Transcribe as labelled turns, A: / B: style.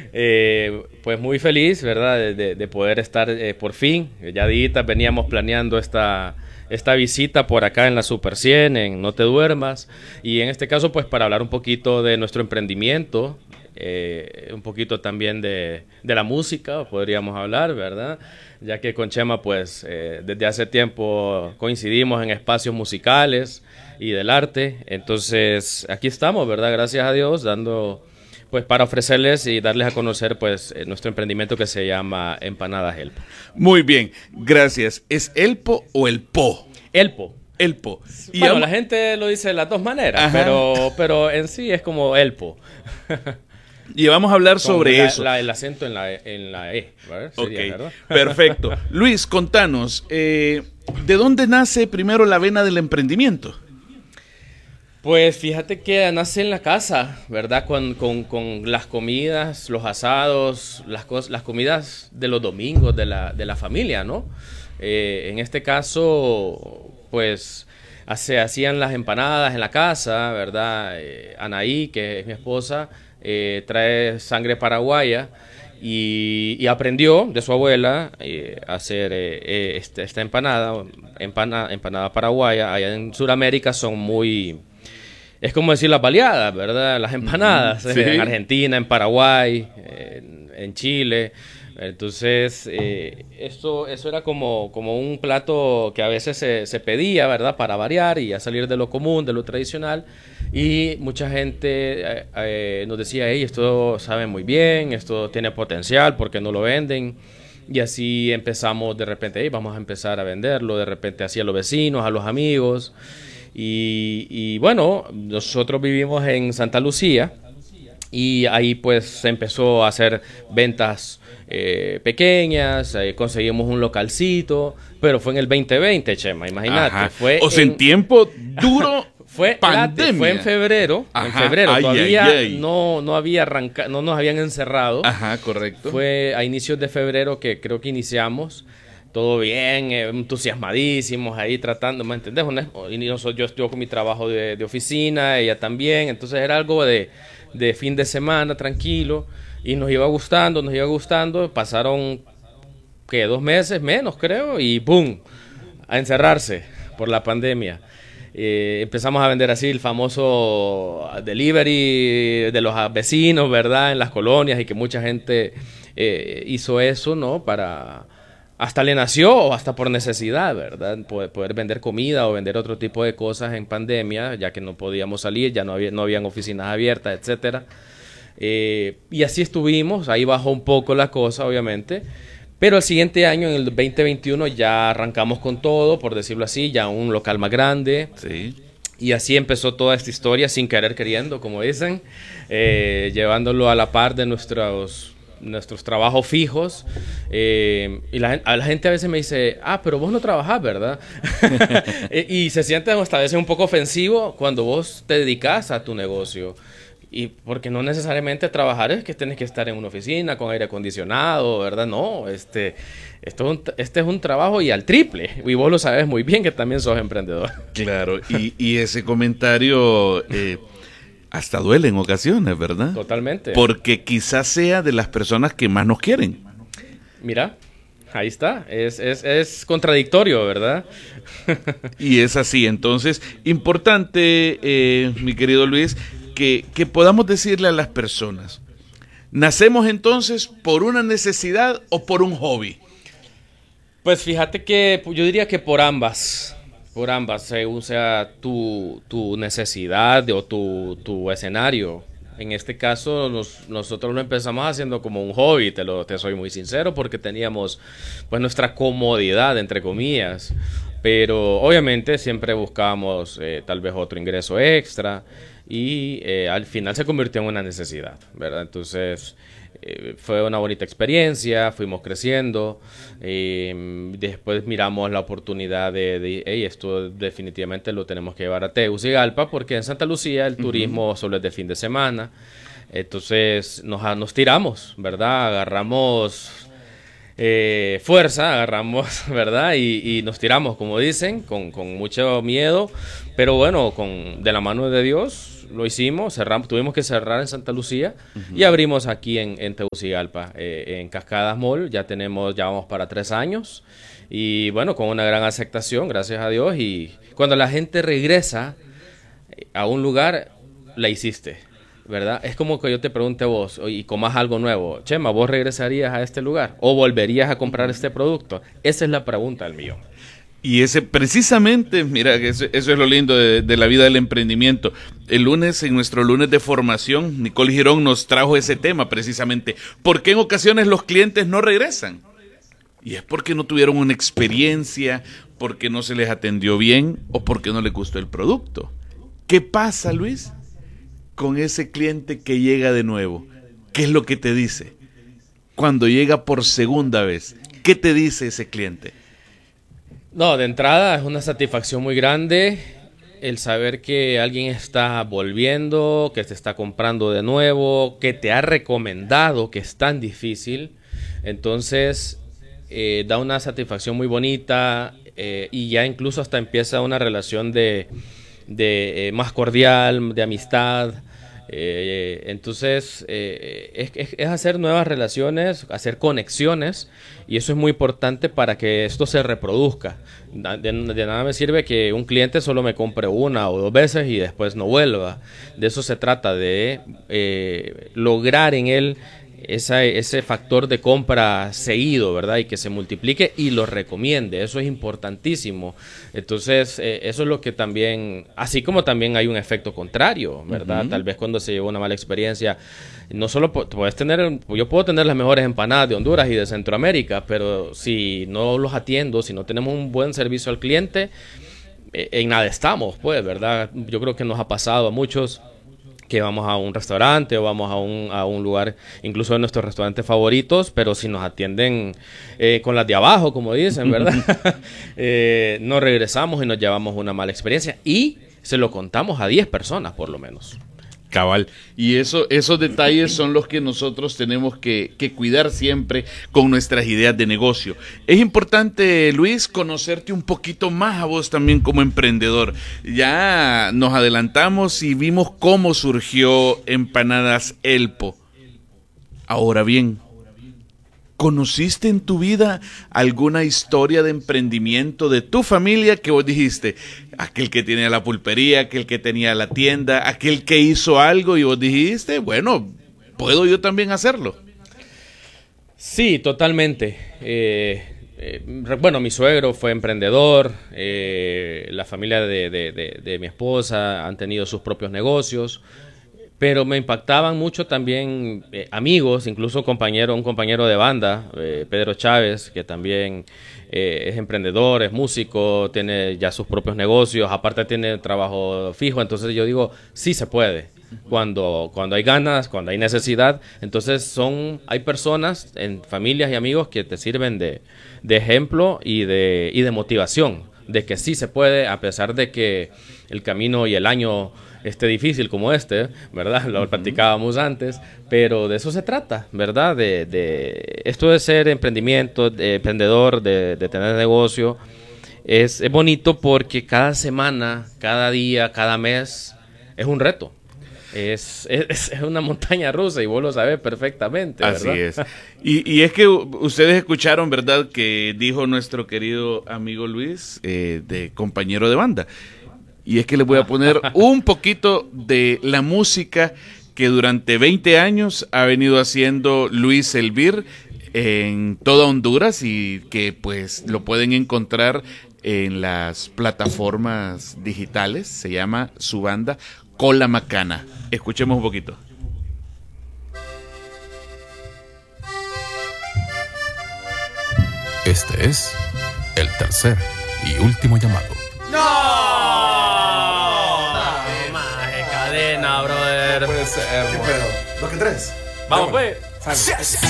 A: Pues muy feliz, ¿verdad? De poder estar por fin. Ya días veníamos planeando esta visita por acá en la Super 100, en No Te Duermas. Y en este caso, pues para hablar un poquito de nuestro emprendimiento, un poquito también de la música, podríamos hablar, ¿verdad? Ya que con Chema, pues desde hace tiempo coincidimos en espacios musicales y del arte. Entonces, aquí estamos, ¿verdad? Gracias a Dios, dando, pues para ofrecerles y darles a conocer, pues, nuestro emprendimiento que se llama Empanadas Elpo.
B: Muy bien, gracias. ¿Es Elpo o el Po?
A: Elpo.
B: Elpo. Y
A: Bueno, la gente lo dice de las dos maneras, pero en sí es como Elpo.
B: Y vamos a hablar sobre
A: Con
B: eso.
A: el acento en la E, ¿verdad? Sería,
B: Ok,
A: ¿verdad?
B: perfecto. Luis, contanos, ¿de dónde nace primero la vena del emprendimiento?
A: Pues fíjate que nace en la casa, ¿verdad? Con las comidas, los asados, las comidas de los domingos de la familia, ¿no? En este caso, pues se hacían las empanadas en la casa, ¿verdad? Anaí, que es mi esposa, trae sangre paraguaya y aprendió de su abuela a hacer esta empanada paraguaya. Allá en Sudamérica son muy... Es como decir las baleadas, ¿verdad? Las empanadas,
B: Sí.
A: en Argentina, en Paraguay, en Chile. Entonces, eso era como un plato que a veces se pedía, ¿verdad? Para variar y a salir de lo común, de lo tradicional. Y mucha gente nos decía, hey, esto sabe muy bien, esto tiene potencial, ¿por qué no lo venden? Y así empezamos de repente, hey, vamos a empezar a venderlo, de repente así a los vecinos, a los amigos. Y bueno, nosotros vivimos en Santa Lucía y ahí pues se empezó a hacer ventas pequeñas, conseguimos un localcito, pero fue en el 2020, Chema, imagínate.
B: Ajá.
A: Fue
B: O sea, en tiempo duro,
A: fue
B: pandemia.
A: fue en febrero,
B: Ajá. Ay,
A: todavía
B: ay, ay.
A: no había arrancado, no nos habían encerrado.
B: Ajá, correcto.
A: Fue a inicios de febrero que creo que iniciamos. Todo bien, entusiasmadísimos ahí tratando, ¿me entendés? Yo con mi trabajo de oficina, ella también, entonces era algo de fin de semana, tranquilo, y nos iba gustando, pasaron, ¿qué? 2 meses menos, creo, y ¡boom! A encerrarse por la pandemia. Empezamos a vender así el famoso delivery de los vecinos, ¿verdad? En las colonias y que mucha gente hizo eso, ¿no? Hasta le nació o hasta por necesidad, ¿verdad? Poder vender comida o vender otro tipo de cosas en pandemia, ya que no podíamos salir, ya no habían oficinas abiertas, etcétera. Y así estuvimos, ahí bajó un poco la cosa, obviamente. Pero el siguiente año, en el 2021, ya arrancamos con todo, por decirlo así, ya un local más grande.
B: Sí.
A: Y así empezó toda esta historia, sin querer queriendo, como dicen, llevándolo a la par de nuestros trabajos fijos. Y a la gente a veces me dice, pero vos no trabajás, ¿verdad? Y se siente hasta a veces un poco ofensivo cuando vos te dedicas a tu negocio. Y porque no necesariamente trabajar es que tienes que estar en una oficina con aire acondicionado, ¿verdad? No, este es un trabajo y al triple. Y vos lo sabes muy bien que también sos emprendedor.
B: Claro, y ese comentario hasta duele en ocasiones, ¿verdad?
A: Totalmente.
B: Porque quizás sea de las personas que más nos quieren.
A: Mira, ahí está. Es contradictorio, ¿verdad?
B: Y es así. Entonces, importante, mi querido Luis, que podamos decirle a las personas, ¿nacemos entonces por una necesidad o por un hobby?
A: Pues fíjate que yo diría que por ambas, según sea tu necesidad o tu escenario. En este caso, nosotros lo empezamos haciendo como un hobby, te soy muy sincero, porque teníamos pues nuestra comodidad, entre comillas. Pero obviamente siempre buscábamos tal vez otro ingreso extra y al final se convirtió en una necesidad, ¿verdad? Entonces fue una bonita experiencia, fuimos creciendo, después miramos la oportunidad hey, esto definitivamente lo tenemos que llevar a Tegucigalpa, porque en Santa Lucía el turismo solo es de fin de semana. Entonces nos tiramos, ¿verdad? Agarramos fuerza, agarramos, ¿verdad? Y nos tiramos, como dicen, con mucho miedo, pero bueno, de la mano de Dios lo hicimos, tuvimos que cerrar en Santa Lucía y abrimos aquí en Tegucigalpa, en Cascadas Mall. Ya vamos para 3 años y bueno, con una gran aceptación, gracias a Dios. Y cuando la gente regresa a un lugar, la hiciste, ¿verdad? Es como que yo te pregunte a vos y comas algo nuevo. Chema, ¿vos regresarías a este lugar? ¿O volverías a comprar este producto? Esa es la pregunta del millón.
B: Y ese precisamente, mira, eso es lo lindo de la vida del emprendimiento. El lunes, en nuestro lunes de formación, Nicole Girón nos trajo ese tema precisamente. ¿Por qué en ocasiones los clientes no regresan? Y es porque no tuvieron una experiencia, porque no se les atendió bien o porque no les gustó el producto. ¿Qué pasa, Luis, con ese cliente que llega de nuevo? ¿Qué es lo que te dice? Cuando llega por segunda vez, ¿qué te dice ese cliente?
A: No, de entrada es una satisfacción muy grande el saber que alguien está volviendo, que te está comprando de nuevo, que te ha recomendado, que es tan difícil. Entonces, da una satisfacción muy bonita y ya incluso hasta empieza una relación de más cordial, de amistad. Entonces es hacer nuevas relaciones, hacer conexiones, y eso es muy importante para que esto se reproduzca. De nada me sirve que un cliente solo me compre 1 o 2 veces y después no vuelva. De eso se trata, de lograr en él ese factor de compra seguido, ¿verdad? Y que se multiplique y lo recomiende. Eso es importantísimo. Entonces, eso es lo que también, así como también hay un efecto contrario, ¿verdad? Tal vez cuando se lleva una mala experiencia, no solo yo puedo tener las mejores empanadas de Honduras y de Centroamérica, pero si no los atiendo, si no tenemos un buen servicio al cliente, en nada estamos, pues, ¿verdad? Yo creo que nos ha pasado a muchos que vamos a un restaurante o vamos a un lugar, incluso de nuestros restaurantes favoritos, pero si nos atienden con las de abajo, como dicen, ¿verdad? No regresamos y nos llevamos una mala experiencia y se lo contamos a 10 personas por lo menos.
B: Cabal. Y esos detalles son los que nosotros tenemos que cuidar siempre con nuestras ideas de negocio. Es importante, Luis, conocerte un poquito más a vos también como emprendedor. Ya nos adelantamos y vimos cómo surgió Empanadas Elpo. Ahora bien, ¿conociste en tu vida alguna historia de emprendimiento de tu familia que vos dijiste, aquel que tenía la pulpería, aquel que tenía la tienda, aquel que hizo algo y vos dijiste, bueno, ¿puedo yo también hacerlo?
A: Sí, totalmente. Bueno, mi suegro fue emprendedor, la familia de mi esposa han tenido sus propios negocios. Pero me impactaban mucho también amigos, incluso un compañero de banda, Pedro Chávez, que también es emprendedor, es músico, tiene ya sus propios negocios, aparte tiene trabajo fijo. Entonces yo digo, sí se puede. Cuando hay ganas, cuando hay necesidad, entonces hay personas, familias y amigos que te sirven de ejemplo y de motivación, de que sí se puede, a pesar de que el camino y el año difícil como ¿verdad? Lo platicábamos antes, pero de eso se trata, ¿verdad? De esto de ser emprendedor, de tener negocio, es bonito porque cada semana, cada día, cada mes es un reto. Es una montaña rusa y vos lo sabés perfectamente, ¿verdad?
B: Así es. Y es que ustedes escucharon, ¿verdad? Que dijo nuestro querido amigo Luis, de compañero de banda. Y es que les voy a poner un poquito de la música que durante 20 años ha venido haciendo Luis Elvir en toda Honduras y que pues lo pueden encontrar en las plataformas digitales. Se llama su banda Cola Macana. Escuchemos un poquito.
C: Este es el tercer y último llamado.
A: ¡No! Maje, cadena, brother.
D: No puede ser. ¿Qué pedo? ¿2 que 3?
A: Vamos, pues.